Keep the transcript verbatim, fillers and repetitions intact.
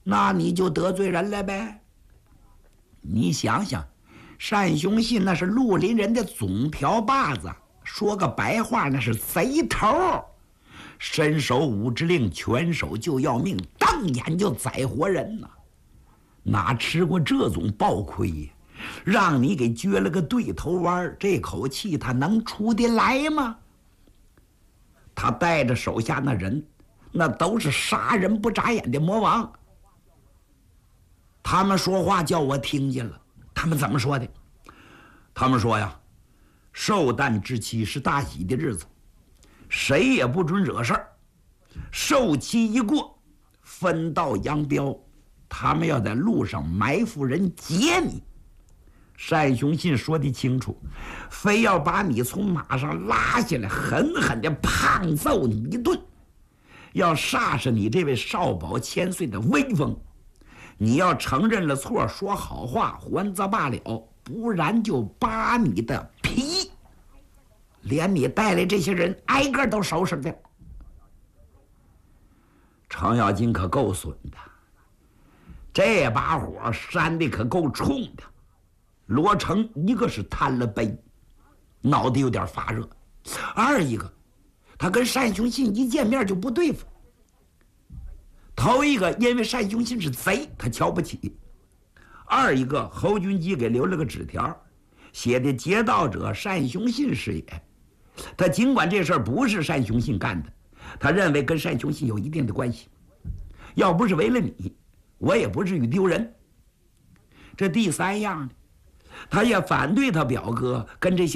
那你就得罪人了呗。你想想，单雄信那是绿林人的总瓢把子，说个白话，那是贼头，伸手五指令，拳手就要命，瞪眼就宰活人呐！哪吃过这种暴亏？让你给撅了个对头弯，这口气他能出得来吗？他带着手下那人，那都是杀人不眨眼的魔王。他们说话叫我听见了，他们怎么说的？他们说呀，寿诞之期是大喜的日子，谁也不准惹事儿。寿期一过，分道扬镳，他们要在路上埋伏人劫你。单雄信说得清楚，非要把你从马上拉下来，狠狠地胖揍你一顿，要煞煞你这位少保千岁的威风。你要承认了错，说好话，还则罢了，不然就扒你的皮，连你带来这些人挨个都收拾掉。程咬金可够损的，这把火扇的可够冲的。罗成一个是贪了杯，脑袋有点发热；二一个，他跟单雄信一见面就不对付。头一个，因为单雄信是贼，他瞧不起；二一个，侯君集给留了个纸条，写的劫道者单雄信是也。他尽管这事儿不是单雄信干的，他认为跟单雄信有一定的关系。要不是为了你，我也不至于丢人。这第三样呢，他也反对他表哥跟这些